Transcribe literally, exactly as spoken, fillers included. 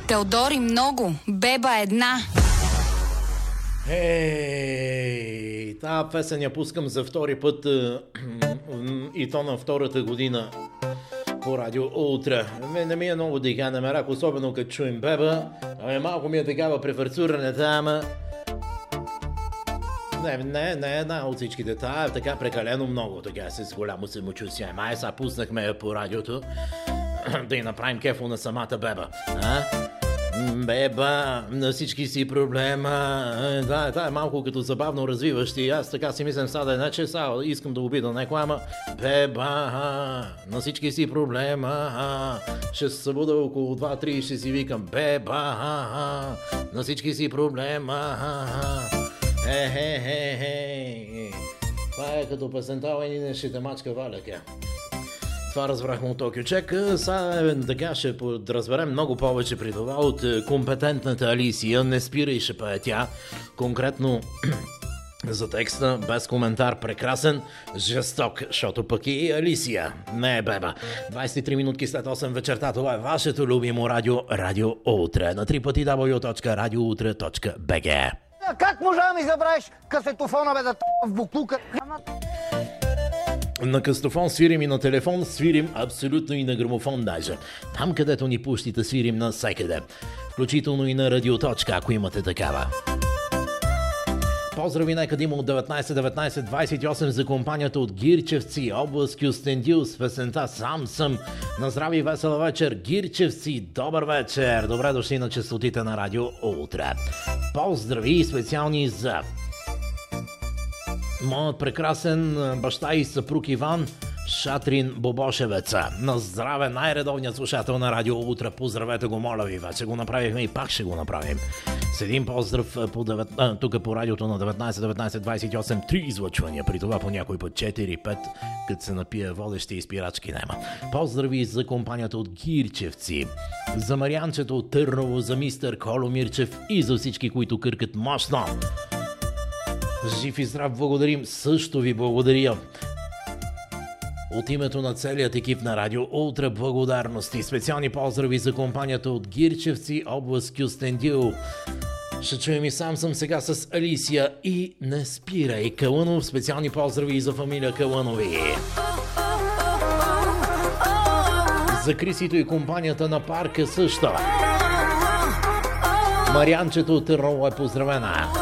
Теодори много, беба една. Ей, тази песен я пускам за втори път и то на втората година по радио Ултра. Не ми е много дига на мерак, особено като чуем беба. Ами малко ми е такава преферцурането, ама... Не, не, не е една от всичките. Та е така прекалено много, така с голямо самочувствие. Май сега пуснахме я по радиото да й направим кефо на самата беба. А? Беба, на всички си проблема. Да, да, е малко като забавно развиващи. Аз така си мислям сега да е, че сега искам да обида някой, ама беба, на всички си проблема. Ще се събуда около два-три и ще си викам беба, на всички си проблема. Е-хе-хе-хе. Това е като песента Ленина ще мачка Валяка. Това разбрахме от Токио Чек. Сега така ще разберем много повече при това от компетентната Алисия. Не спира и ще пее тя. Конкретно за текста, без коментар, прекрасен, жесток, защото пък и Алисия. Не е беба. двайсет и три минутки след осем вечерта. Това е вашето любимо радио, Радио Ултра. На три пъти дабъл ю точка радио ултра точка би джи. Как можа да ми забравиш касетофона, бе, да в буклука? На кастофон свирим и на телефон, свирим абсолютно и на грамофон даже. Там, където ни пущите, свирим навсекъде. Включително и на радиоточка, ако имате такава. Поздрави нека да има от деветнайсет деветнайсет двайсет и осем за компанията от Гирчевци, област Кюстендил с песента Сам съм. На здрави и весела вечер, Гирчевци, добър вечер. Добре дошли на честотите на Радио Ултра. Поздрави специални за моят прекрасен баща и съпруг Иван Шатрин Бобошевеца. На здраве, най-редовният слушател на Радио Ултра. Поздравете го, моля ви. Вече го направихме и пак ще го направим. С един поздрав по девет... а, тук по радиото на деветнайсет деветнайсет двайсет и осем. Три излъчвания. При това по някой път четири-пет, като се напие водещи и спирачки нема. Поздрави за компанията от Гирчевци. За Марианчето от Търново, за мистер Коло Мирчев и за всички, които къркат мощно. Жив и здрав, благодарим. Също ви благодаря. От името на целият екип на Радио Ултра, благодарности. Специални поздрави за компанията от Гирчевци, област Кюстендил. Ще чуем и сам съм сега с Алисия и Не спирай Кълънов. Специални поздрави и за фамилия Кълънови. За Крисито и компанията на парка също. Марианчето от Търново е поздравена.